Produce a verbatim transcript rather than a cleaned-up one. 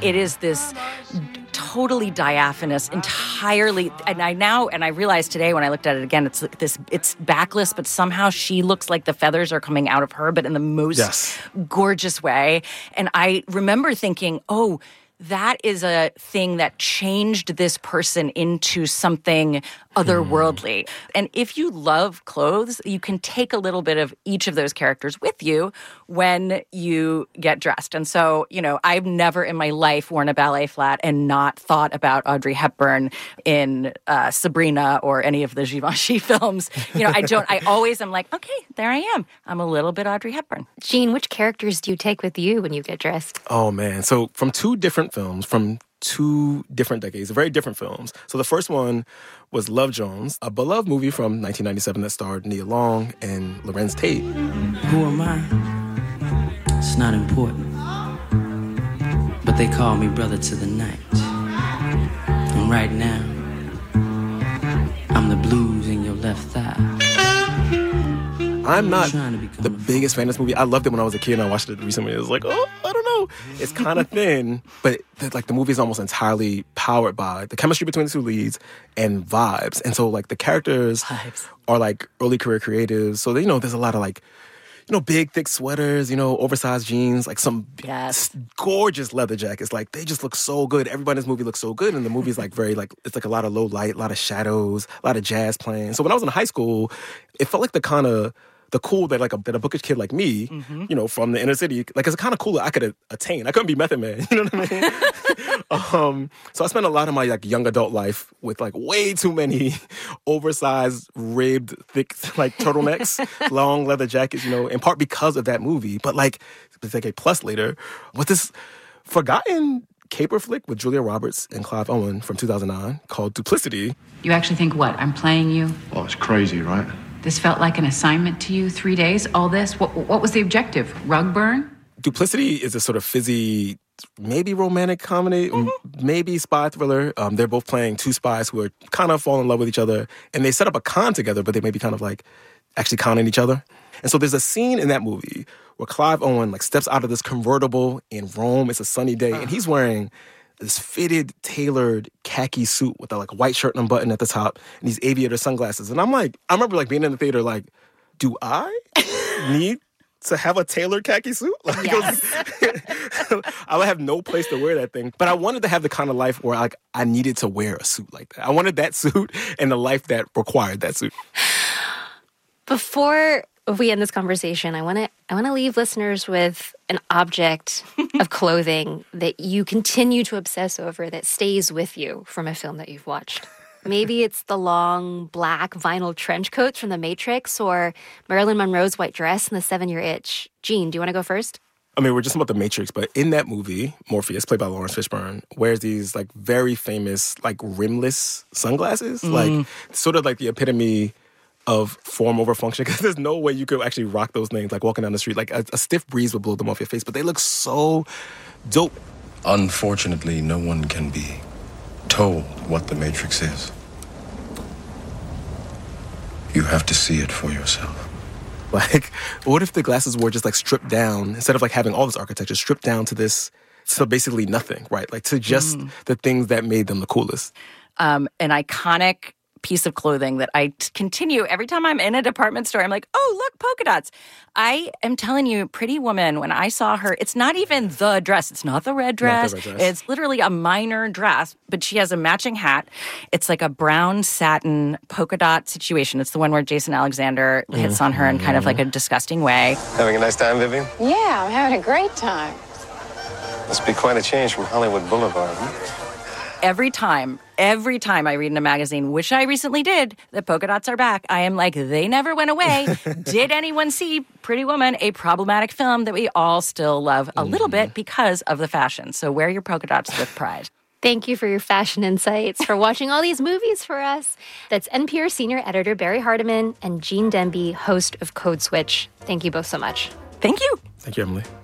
it is this totally diaphanous, entirely, and I now, and I realized today when I looked at it again, it's like this, it's backless, but somehow she looks like the feathers are coming out of her, but in the most yes. gorgeous way. And I remember thinking, oh, that is a thing that changed this person into something otherworldly. Mm. And if you love clothes, you can take a little bit of each of those characters with you when you get dressed. And so, you know, I've never in my life worn a ballet flat and not thought about Audrey Hepburn in uh, Sabrina or any of the Givenchy films. You know, I don't, I always am like, okay, there I am. I'm a little bit Audrey Hepburn. Jean, which characters do you take with you when you get dressed? Oh, man. So from two different films, from two different decades, very different films. So the first one was Love Jones, a beloved movie from nineteen ninety-seven that starred Nia Long and Lorenz Tate. Who am I? It's not important. But they call me brother to the night. And right now, I'm the blues in your left thigh. I'm not the biggest fan of this movie. I loved it when I was a kid and I watched it recently. It was like, oh, I don't know. It's kind of thin, but the, like the movie is almost entirely powered by the chemistry between the two leads and vibes. And so like the characters vibes. Are like early career creatives. So, you know, there's a lot of like, you know, big, thick sweaters, you know, oversized jeans, like some yes. gorgeous leather jackets. Like, they just look so good. Everybody in this movie looks so good. And the movie's like very, like, it's like a lot of low light, a lot of shadows, a lot of jazz playing. So when I was in high school, it felt like the kind of, the cool that like a, that a bookish kid like me, mm-hmm. you know, from the inner city, like it's kind of cool that I could attain. I couldn't be Method Man, you know what I mean? um, so I spent a lot of my like young adult life with like way too many oversized, ribbed, thick like turtlenecks, long leather jackets, you know, in part because of that movie. But like a decade plus later, with this forgotten caper flick with Julia Roberts and Clive Owen from two thousand nine called Duplicity. You actually think what? I'm playing you? Oh, it's crazy, right? This felt like an assignment to you, three days, all this? What, what was the objective? Rug burn? Duplicity is a sort of fizzy, maybe romantic comedy, mm-hmm. maybe spy thriller. Um, they're both playing two spies who are kind of fall in love with each other. And they set up a con together, but they may be kind of like actually conning each other. And so there's a scene in that movie where Clive Owen like steps out of this convertible in Rome. It's a sunny day, and he's wearing this fitted, tailored khaki suit with a like white shirt unbuttoned at the top and these aviator sunglasses. And I'm like, I remember like being in the theater like, do I need to have a tailored khaki suit? Like, yes. I would have no place to wear that thing. But I wanted to have the kind of life where like I needed to wear a suit like that. I wanted that suit and the life that required that suit. Before we end this conversation, I want to I want to leave listeners with an object of clothing that you continue to obsess over that stays with you from a film that you've watched. Maybe it's the long black vinyl trench coats from The Matrix or Marilyn Monroe's white dress in The Seven-Year Itch. Jean, do you want to go first? I mean, we're just about The Matrix, but in that movie, Morpheus, played by Lawrence Fishburne, wears these like very famous like rimless sunglasses, mm. like sort of like the epitome of form over function, because there's no way you could actually rock those things like walking down the street. Like a, a stiff breeze would blow them off your face, but they look so dope. Unfortunately, no one can be told what the Matrix is. You have to see it for yourself. Like, what if the glasses were just like stripped down, instead of like having all this architecture, stripped down to this, so basically nothing, right? Like to just mm. the things that made them the coolest. Um, an iconic piece of clothing that I t- continue every time I'm in a department store. I'm like, oh, look, polka dots. I am telling you, Pretty Woman, when I saw her, it's not even the dress. It's not the red dress. The red dress. It's literally a minor dress, but she has a matching hat. It's like a brown satin polka dot situation. It's the one where Jason Alexander mm-hmm. hits on her in kind of like a disgusting way. Having a nice time, Vivian? Yeah, I'm having a great time. Must be quite a change from Hollywood Boulevard, huh? Every time, every time I read in a magazine, which I recently did, that polka dots are back, I am like, they never went away. Did anyone see Pretty Woman, a problematic film that we all still love a little bit because of the fashion? So wear your polka dots with pride. Thank you for your fashion insights, for watching all these movies for us. That's N P R senior editor Barry Hardiman and Jean Denby, host of Code Switch. Thank you both so much. Thank you. Thank you, Emily.